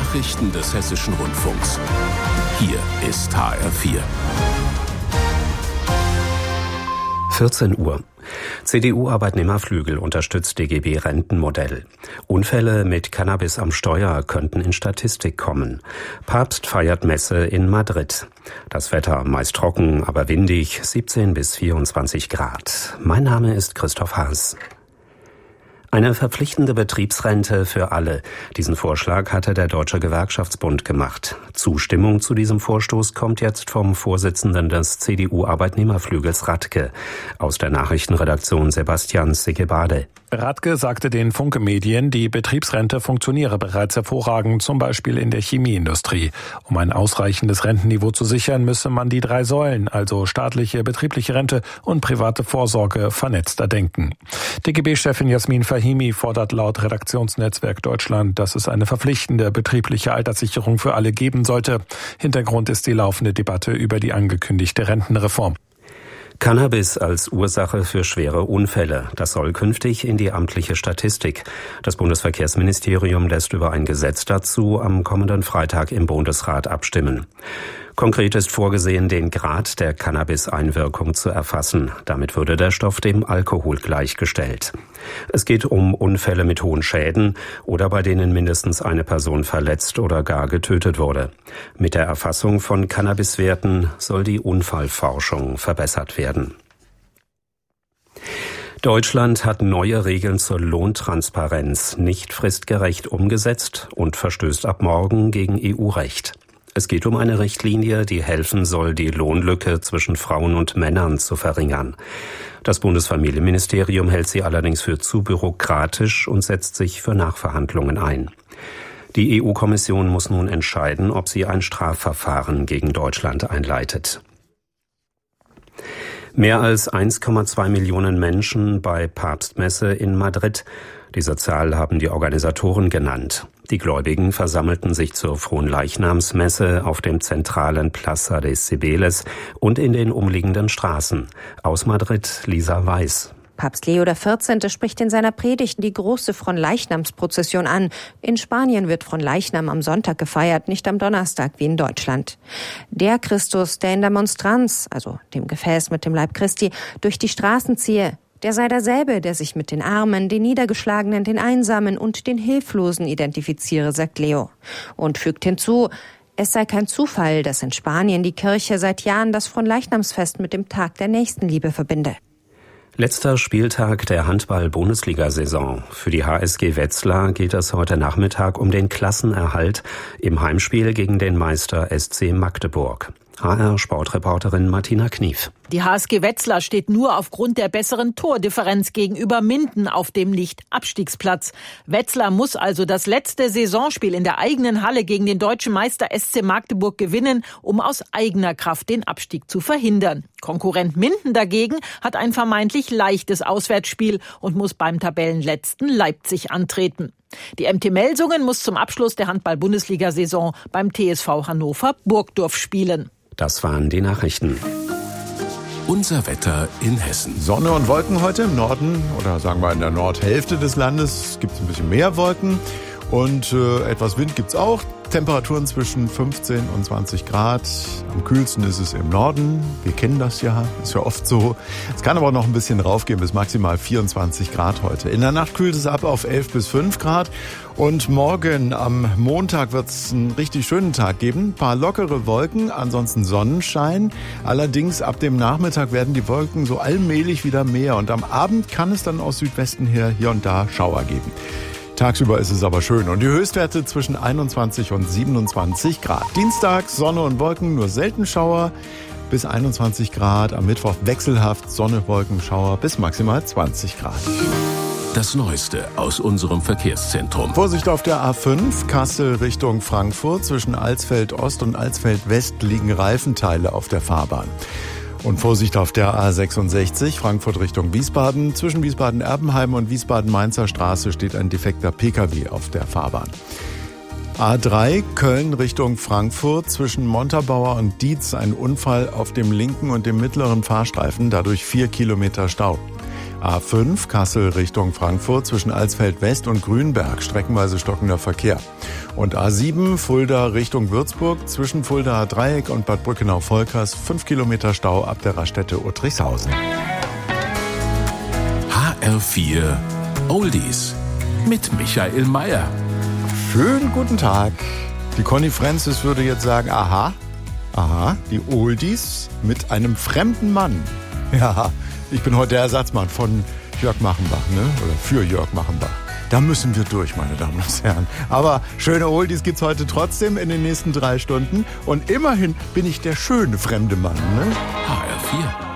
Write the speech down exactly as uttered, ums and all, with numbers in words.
Nachrichten des Hessischen Rundfunks. Hier ist H R vier. vierzehn Uhr. C D U-Arbeitnehmerflügel unterstützt D G B-Rentenmodell. Unfälle mit Cannabis am Steuer könnten in Statistik kommen. Papst feiert Messe in Madrid. Das Wetter meist trocken, aber windig, siebzehn bis vierundzwanzig Grad. Mein Name ist Christoph Haas. Eine verpflichtende Betriebsrente für alle. Diesen Vorschlag hatte der Deutsche Gewerkschaftsbund gemacht. Zustimmung zu diesem Vorstoß kommt jetzt vom Vorsitzenden des C D U-Arbeitnehmerflügels Radke. Aus der Nachrichtenredaktion Sebastian Sigebade. Radke sagte den Funke Medien, die Betriebsrente funktioniere bereits hervorragend, zum Beispiel in der Chemieindustrie. Um ein ausreichendes Rentenniveau zu sichern, müsse man die drei Säulen, also staatliche, betriebliche Rente und private Vorsorge, vernetzter denken. D G B-Chefin Jasmin Fahimi fordert laut Redaktionsnetzwerk Deutschland, dass es eine verpflichtende betriebliche Alterssicherung für alle geben sollte. Hintergrund ist die laufende Debatte über die angekündigte Rentenreform. Cannabis als Ursache für schwere Unfälle. Das soll künftig in die amtliche Statistik. Das Bundesverkehrsministerium lässt über ein Gesetz dazu am kommenden Freitag im Bundesrat abstimmen. Konkret ist vorgesehen, den Grad der Cannabis-Einwirkung zu erfassen. Damit würde der Stoff dem Alkohol gleichgestellt. Es geht um Unfälle mit hohen Schäden oder bei denen mindestens eine Person verletzt oder gar getötet wurde. Mit der Erfassung von Cannabiswerten soll die Unfallforschung verbessert werden. Deutschland hat neue Regeln zur Lohntransparenz nicht fristgerecht umgesetzt und verstößt ab morgen gegen E U-Recht. Es geht um eine Richtlinie, die helfen soll, die Lohnlücke zwischen Frauen und Männern zu verringern. Das Bundesfamilienministerium hält sie allerdings für zu bürokratisch und setzt sich für Nachverhandlungen ein. Die E U-Kommission muss nun entscheiden, ob sie ein Strafverfahren gegen Deutschland einleitet. Mehr als eins Komma zwei Millionen Menschen bei Papstmesse in Madrid. Diese Zahl haben die Organisatoren genannt. Die Gläubigen versammelten sich zur Fronleichnamsmesse auf dem zentralen Plaza de Cibeles und in den umliegenden Straßen. Aus Madrid, Lisa Weiß. Papst Leo der vierzehnte spricht in seiner Predigt die große Fronleichnamsprozession an. In Spanien wird Fronleichnam am Sonntag gefeiert, nicht am Donnerstag wie in Deutschland. Der Christus, der in der Monstranz, also dem Gefäß mit dem Leib Christi, durch die Straßen ziehe, der sei derselbe, der sich mit den Armen, den Niedergeschlagenen, den Einsamen und den Hilflosen identifiziere, sagt Leo. Und fügt hinzu, es sei kein Zufall, dass in Spanien die Kirche seit Jahren das Fronleichnamsfest mit dem Tag der Nächstenliebe verbinde. Letzter Spieltag der Handball-Bundesliga-Saison. Für die H S G Wetzlar geht es heute Nachmittag um den Klassenerhalt im Heimspiel gegen den Meister S C Magdeburg. H R-Sportreporterin Martina Knief. Die H S G Wetzlar steht nur aufgrund der besseren Tordifferenz gegenüber Minden auf dem Nicht-Abstiegsplatz. Wetzlar muss also das letzte Saisonspiel in der eigenen Halle gegen den deutschen Meister S C Magdeburg gewinnen, um aus eigener Kraft den Abstieg zu verhindern. Konkurrent Minden dagegen hat ein vermeintlich leichtes Auswärtsspiel und muss beim Tabellenletzten Leipzig antreten. Die M T Melsungen muss zum Abschluss der Handball-Bundesliga-Saison beim T S V Hannover Burgdorf spielen. Das waren die Nachrichten. Unser Wetter in Hessen. Sonne und Wolken heute im Norden oder sagen wir in der Nordhälfte des Landes gibt es ein bisschen mehr Wolken und äh, etwas Wind gibt es auch. Temperaturen zwischen fünfzehn und zwanzig Grad. Am kühlsten ist es im Norden. Wir kennen das ja, ist ja oft so. Es kann aber noch ein bisschen raufgehen bis maximal vierundzwanzig Grad heute. In der Nacht kühlt es ab auf elf bis fünf Grad. Und morgen am Montag wird es einen richtig schönen Tag geben. Ein paar lockere Wolken, ansonsten Sonnenschein. Allerdings ab dem Nachmittag werden die Wolken so allmählich wieder mehr. Und am Abend kann es dann aus Südwesten her hier und da Schauer geben. Tagsüber ist es aber schön und die Höchstwerte zwischen einundzwanzig und siebenundzwanzig Grad. Dienstag Sonne und Wolken, nur selten Schauer bis einundzwanzig Grad. Am Mittwoch wechselhaft Sonne, Wolken, Schauer bis maximal zwanzig Grad. Das Neueste aus unserem Verkehrszentrum. Vorsicht auf der A fünf, Kassel Richtung Frankfurt. Zwischen Alsfeld Ost und Alsfeld West liegen Reifenteile auf der Fahrbahn. Und Vorsicht auf der A sechsundsechzig, Frankfurt Richtung Wiesbaden. Zwischen Wiesbaden-Erbenheim und Wiesbaden-Mainzer Straße steht ein defekter Pkw auf der Fahrbahn. A drei, Köln Richtung Frankfurt. Zwischen Montabaur und Dietz ein Unfall auf dem linken und dem mittleren Fahrstreifen. Dadurch vier Kilometer Stau. A fünf Kassel Richtung Frankfurt zwischen Alsfeld West und Grünberg, streckenweise stockender Verkehr. Und A sieben Fulda Richtung Würzburg zwischen Fuldaer Dreieck und Bad Brückenau-Volkers fünf Kilometer Stau ab der Raststätte Uttrichshausen. H R vier Oldies mit Michael Mayer. Schönen guten Tag. Die Conny Francis würde jetzt sagen, aha, aha, die Oldies mit einem fremden Mann. Ja, ich bin heute der Ersatzmann von Jörg Machenbach, ne? Oder für Jörg Machenbach. Da müssen wir durch, meine Damen und Herren. Aber schöne Oldies gibt's heute trotzdem in den nächsten drei Stunden. Und immerhin bin ich der schöne fremde Mann, ne? H R vier